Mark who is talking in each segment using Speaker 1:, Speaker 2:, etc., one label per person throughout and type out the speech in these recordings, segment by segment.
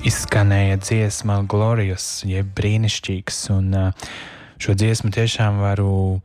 Speaker 1: Izskanēja dziesma Glorious, jeb brīnišķīgs, un šo dziesmu tiešām varu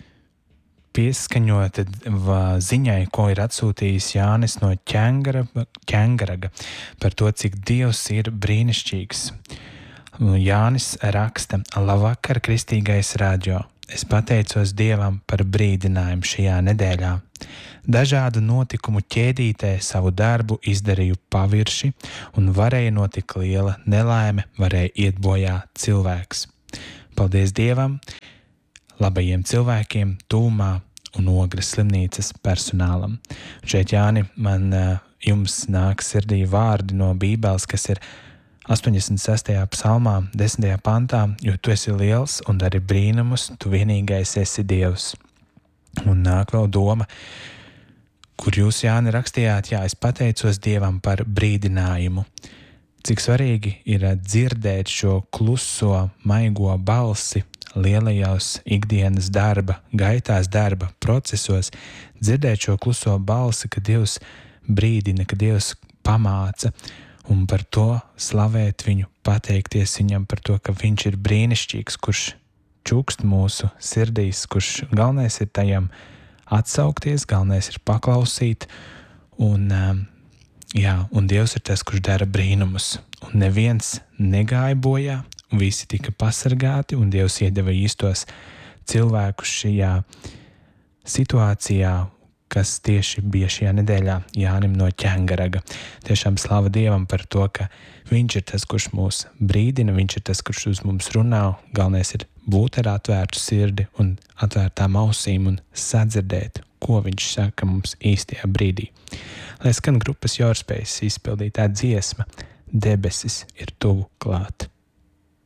Speaker 1: pieskaņot ziņai, ko ir atsūtījis Jānis no Ķengaraga par to, cik Dievs ir brīnišķīgs. Jānis raksta: Labvakar, kristīgais radio! Es pateicos Dievam par brīdinājumu šajā nedēļā. Dažādu notikumu ķēdītē savu darbu izdarīju pavirši, un varēja notikt liela nelaime, varēja iet bojā cilvēks. Paldies Dievam, labajiem cilvēkiem, tūmā un Ogres slimnīcas personālam. Šeit, Jāni, man jums nāk sirdī vārdi no Bībeles, kas ir 86. psalmā, 10. pantā, jo tu esi liels un dari brīnumus, tu vienīgais esi Dievs. Un nāk vēl doma, kur jūs, Jāni, rakstījāt, es pateicos Dievam par brīdinājumu. Cik svarīgi ir dzirdēt šo kluso, maigo balsi lielajos ikdienas darba, gaitās darba procesos, dzirdēt šo kluso balsi, ka Dievs brīdina, ka Dievs pamāca, un par to slavēt viņu, pateikties viņam par to, ka viņš ir brīnišķīgs, kurš čukst mūsu sirdīs, kurš galvenais ir tajam atsaukties, galvenais ir paklausīt, un Dievs ir tas, kurš dara brīnumus, un neviens negāja bojā, un visi tika pasargāti, un Dievs iedeva īstos cilvēkus šajā situācijā, kas tieši bija šajā nedēļā Jānim no Ķengaraga. Tiešām slava Dievam par to, ka viņš ir tas, kurš mūs brīdina, viņš ir tas, kurš uz mums runā. Galvenais ir būt ar atvērtu sirdi un atvērtām ausīm un sadzirdēt, ko viņš saka mums īstajā brīdī. Lai skan grupas Your Space izpildītā dziesma, debesis ir tuvu klāt.